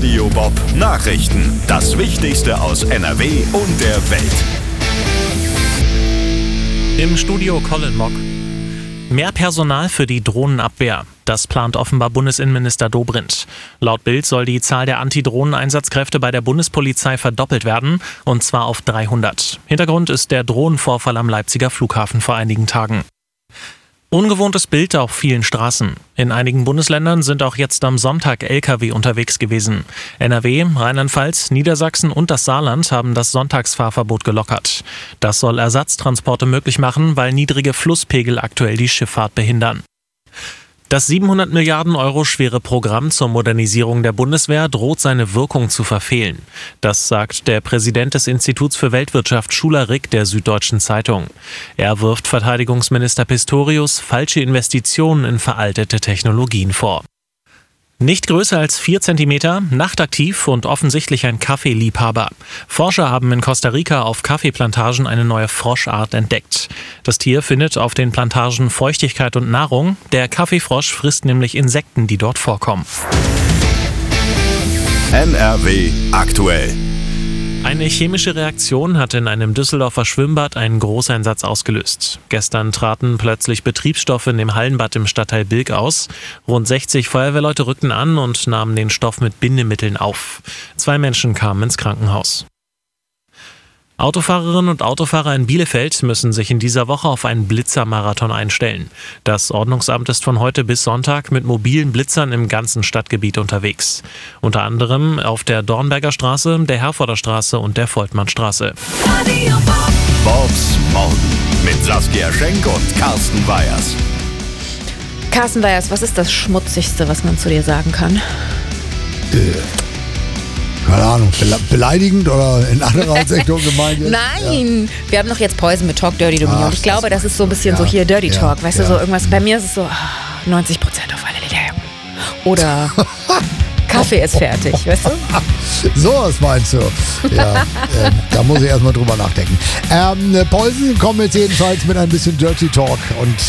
Radio Bob Nachrichten. Das Wichtigste aus NRW und der Welt. Im Studio Colin Mock. Mehr Personal für die Drohnenabwehr. Das plant offenbar Bundesinnenminister Dobrindt. Laut Bild soll die Zahl der Antidrohnen-Einsatzkräfte bei der Bundespolizei verdoppelt werden, und zwar auf 300. Hintergrund ist der Drohnenvorfall am Leipziger Flughafen vor einigen Tagen. Ungewohntes Bild auf vielen Straßen. In einigen Bundesländern sind auch jetzt am Sonntag Lkw unterwegs gewesen. NRW, Rheinland-Pfalz, Niedersachsen und das Saarland haben das Sonntagsfahrverbot gelockert. Das soll Ersatztransporte möglich machen, weil niedrige Flusspegel aktuell die Schifffahrt behindern. Das 700 Milliarden Euro schwere Programm zur Modernisierung der Bundeswehr droht seine Wirkung zu verfehlen. Das sagt der Präsident des Instituts für Weltwirtschaft Schuler-Rick der Süddeutschen Zeitung. Er wirft Verteidigungsminister Pistorius falsche Investitionen in veraltete Technologien vor. Nicht größer als 4 Zentimeter, nachtaktiv und offensichtlich ein Kaffeeliebhaber. Forscher haben in Costa Rica auf Kaffeeplantagen eine neue Froschart entdeckt. Das Tier findet auf den Plantagen Feuchtigkeit und Nahrung. Der Kaffeefrosch frisst nämlich Insekten, die dort vorkommen. NRW aktuell. Eine chemische Reaktion hat in einem Düsseldorfer Schwimmbad einen Großeinsatz ausgelöst. Gestern traten plötzlich Betriebsstoffe in dem Hallenbad im Stadtteil Bilk aus. Rund 60 Feuerwehrleute rückten an und nahmen den Stoff mit Bindemitteln auf. 2 Menschen kamen ins Krankenhaus. Autofahrerinnen und Autofahrer in Bielefeld müssen sich in dieser Woche auf einen Blitzermarathon einstellen. Das Ordnungsamt ist von heute bis Sonntag mit mobilen Blitzern im ganzen Stadtgebiet unterwegs. Unter anderem auf der Dornberger Straße, der Herforder Straße und der Volkmannstraße. Bobs Morgen mit Saskia Schenk und Carsten Weyers. Carsten Weyers, was ist das Schmutzigste, was man zu dir sagen kann? Keine Ahnung, beleidigend oder in anderer Ausrichtung gemeint? Nein, wir haben doch jetzt Poison mit Talk Dirty to Me. Und ich glaube, das ist so ein bisschen so hier Dirty Talk. Weißt du, so irgendwas. Bei mir ist es so 90% auf alle Lieder. Oder Kaffee ist fertig, weißt du? So, was meinst du? Ja, da muss ich erstmal drüber nachdenken. Poison kommen jetzt jedenfalls mit ein bisschen Dirty Talk und